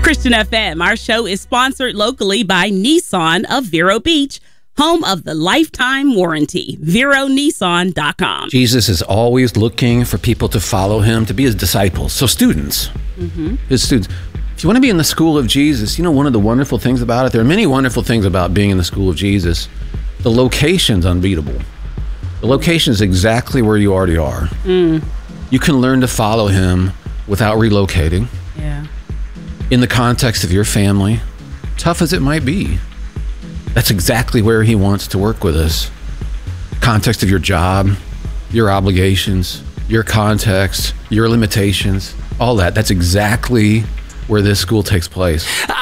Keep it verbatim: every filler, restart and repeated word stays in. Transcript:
Christian F M, our show is sponsored locally by Nissan of Vero Beach, home of the lifetime warranty. Vero Nissan dot com. Jesus is always looking for people to follow him, to be his disciples. So students, mm-hmm. his students, if you want to be in the school of Jesus, you know, one of the wonderful things about it, there are many wonderful things about being in the school of Jesus. The location's unbeatable. The location is exactly where you already are. Mm. You can learn to follow him without relocating. Yeah. In the context of your family, tough as it might be. That's exactly where he wants to work with us. Context of your job, your obligations, your context, your limitations, all that. That's exactly where this school takes place.